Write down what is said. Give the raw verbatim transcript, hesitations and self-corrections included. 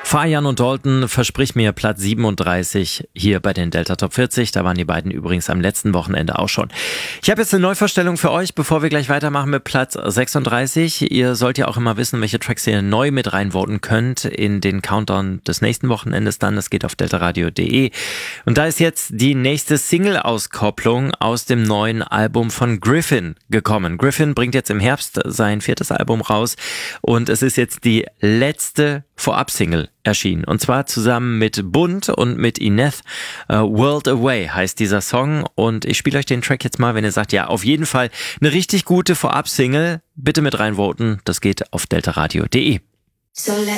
Fajan und Dalton, versprich mir Platz siebenunddreißig hier bei den Delta Top vierzig. Da waren die beiden übrigens am letzten Wochenende auch schon. Ich habe jetzt eine Neuvorstellung für euch, bevor wir gleich weitermachen mit Platz sechsunddreißig. Ihr sollt ja auch immer wissen, welche Tracks ihr neu mit reinvoten könnt in den Countdown des nächsten Wochenendes dann. Das geht auf deltaradio punkt de. Und da ist jetzt die nächste Single-Auskopplung aus dem neuen Album von Gryffin gekommen. Gryffin bringt jetzt im Herbst sein viertes Album raus und es ist jetzt die letzte Vorab-Single erschienen. Und zwar zusammen mit Bund und mit Ineth. Uh, World Away heißt dieser Song. Und ich spiele euch den Track jetzt mal, wenn ihr sagt, ja, auf jeden Fall eine richtig gute Vorab-Single. Bitte mit reinvoten. Das geht auf deltaradio punkt de. So let